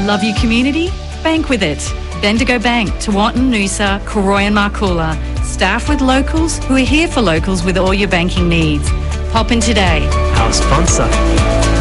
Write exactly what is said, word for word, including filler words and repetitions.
Love your community? Bank with it. Bendigo Bank, Tewantin, Noosa, Cooroy and Marcoola. Staff with locals who are here for locals with all your banking needs. Pop in today. Our sponsor.